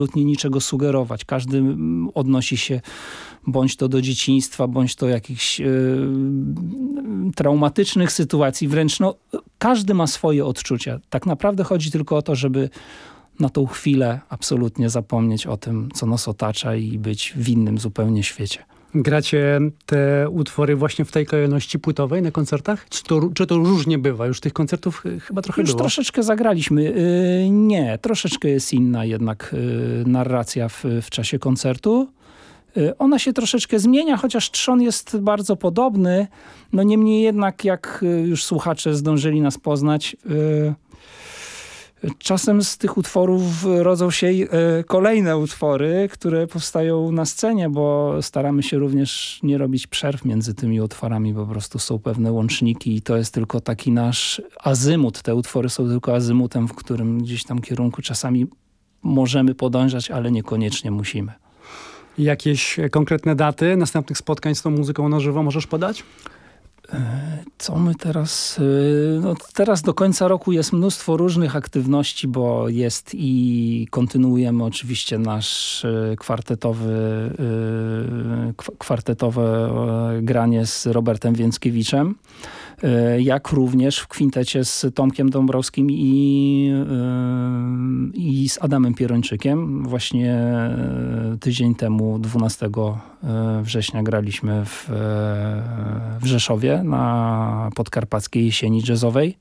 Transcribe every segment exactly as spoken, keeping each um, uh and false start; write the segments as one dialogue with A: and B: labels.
A: absolutnie niczego sugerować. Każdy odnosi się bądź to do dzieciństwa, bądź to jakichś yy, traumatycznych sytuacji. Wręcz no, każdy ma swoje odczucia. Tak naprawdę chodzi tylko o to, żeby na tą chwilę absolutnie zapomnieć o tym, co nas otacza i być w innym zupełnie świecie.
B: Gracie te utwory właśnie w tej kolejności płytowej na koncertach? Czy to, czy to różnie bywa? Już tych koncertów chyba trochę
A: Już
B: było.
A: troszeczkę zagraliśmy. Yy, nie, troszeczkę jest inna jednak yy, narracja w, w czasie koncertu. Yy, ona się troszeczkę zmienia, chociaż trzon jest bardzo podobny. No niemniej jednak, jak już słuchacze zdążyli nas poznać, yy, czasem z tych utworów rodzą się kolejne utwory, które powstają na scenie, bo staramy się również nie robić przerw między tymi utworami. Po prostu są pewne łączniki i to jest tylko taki nasz azymut. Te utwory są tylko azymutem, w którym gdzieś tam kierunku czasami możemy podążać, ale niekoniecznie musimy.
B: Jakieś konkretne daty następnych spotkań z tą muzyką na żywo możesz podać?
A: Co my teraz... No teraz do końca roku jest mnóstwo różnych aktywności, bo jest i kontynuujemy oczywiście nasz kwartetowy, kwartetowe granie z Robertem Więckiewiczem, jak również w kwintecie z Tomkiem Dąbrowskim i, i z Adamem Pierończykiem. Właśnie tydzień temu, dwunastego września, graliśmy w, w Rzeszowie na podkarpackiej jesieni jazzowej.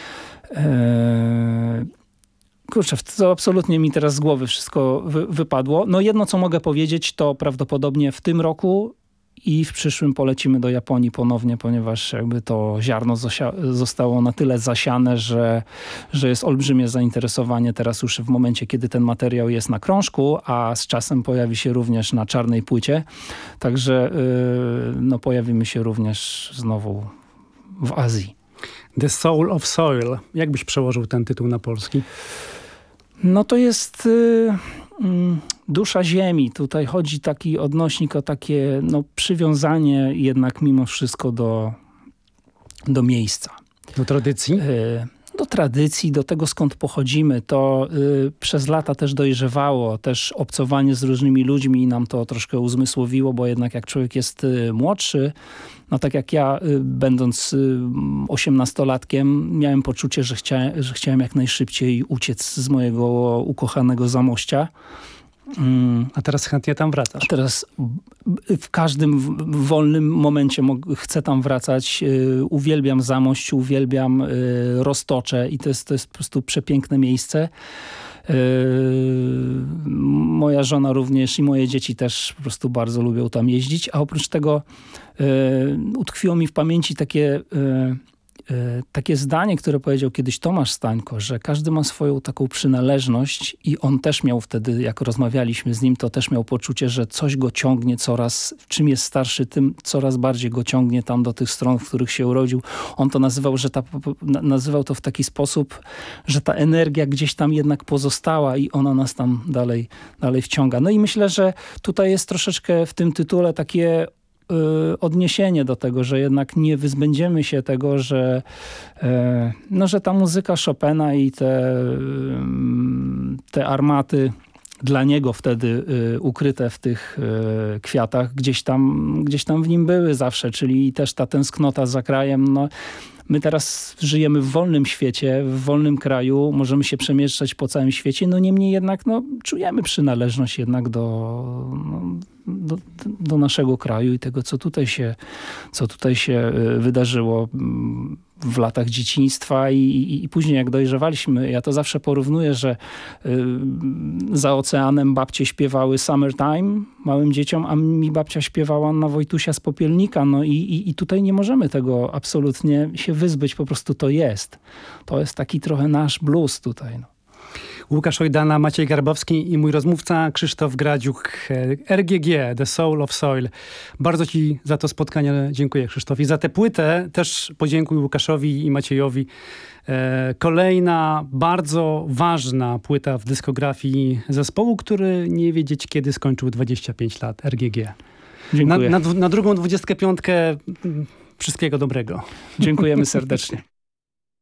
A: Kurczę, to absolutnie mi teraz z głowy wszystko wy, wypadło. No jedno, co mogę powiedzieć, to prawdopodobnie w tym roku i w przyszłym polecimy do Japonii ponownie, ponieważ jakby to ziarno zostało na tyle zasiane, że, że jest olbrzymie zainteresowanie teraz już w momencie, kiedy ten materiał jest na krążku, a z czasem pojawi się również na czarnej płycie. Także yy, no, pojawimy się również znowu w Azji.
B: The Soul of Soil. Jak byś przełożył ten tytuł na polski?
A: No to jest... Yy, yy, Dusza ziemi. Tutaj chodzi taki odnośnik o takie no, przywiązanie jednak mimo wszystko do, do miejsca.
B: Do tradycji?
A: Do tradycji, do tego skąd pochodzimy. To y, przez lata też dojrzewało, też obcowanie z różnymi ludźmi nam to troszkę uzmysłowiło, bo jednak jak człowiek jest y, młodszy, no tak jak ja, y, będąc y, osiemnastolatkiem, miałem poczucie, że, chcia, że chciałem jak najszybciej uciec z mojego ukochanego Zamościa.
B: A teraz chętnie tam wracasz.
A: A teraz w każdym wolnym momencie chcę tam wracać. Uwielbiam Zamość, uwielbiam Roztocze i to jest, to jest po prostu przepiękne miejsce. Moja żona również i moje dzieci też po prostu bardzo lubią tam jeździć. A oprócz tego utkwiło mi w pamięci takie... takie zdanie, które powiedział kiedyś Tomasz Stańko, że każdy ma swoją taką przynależność i on też miał wtedy, jak rozmawialiśmy z nim, to też miał poczucie, że coś go ciągnie coraz, czym jest starszy, tym coraz bardziej go ciągnie tam do tych stron, w których się urodził. On to nazywał, że ta, nazywał to w taki sposób, że ta energia gdzieś tam jednak pozostała i ona nas tam dalej, dalej wciąga. No i myślę, że tutaj jest troszeczkę w tym tytule takie odniesienie do tego, że jednak nie wyzbędziemy się tego, że, no, że ta muzyka Chopina i te, te armaty dla niego wtedy ukryte w tych kwiatach gdzieś tam, gdzieś tam w nim były zawsze, czyli też ta tęsknota za krajem. No, my teraz żyjemy w wolnym świecie, w wolnym kraju, możemy się przemieszczać po całym świecie, no niemniej jednak no, czujemy przynależność jednak do, no, do, do naszego kraju i tego, co tutaj się, co tutaj się wydarzyło w latach dzieciństwa i, i, i później jak dojrzewaliśmy. Ja to zawsze porównuję, że y, za oceanem babcie śpiewały Summertime małym dzieciom, a mi babcia śpiewała Anna Wojtusia z Popielnika. No i, i, i tutaj nie możemy tego absolutnie się wyzbyć, po prostu to jest. To jest taki trochę nasz blues tutaj. No.
B: Łukasz Ojdana, Maciej Garbowski i mój rozmówca Krzysztof Gradziuk, R G G, The Soul of Soil. Bardzo ci za to spotkanie dziękuję, Krzysztof. I za tę płytę też podziękuję Łukaszowi i Maciejowi. Kolejna bardzo ważna płyta w dyskografii zespołu, który nie wiedzieć kiedy skończył dwadzieścia pięć lat, R G G.
A: Dziękuję.
B: Na, na, na drugą dwudziestkę piątkę wszystkiego dobrego.
A: Dziękujemy serdecznie.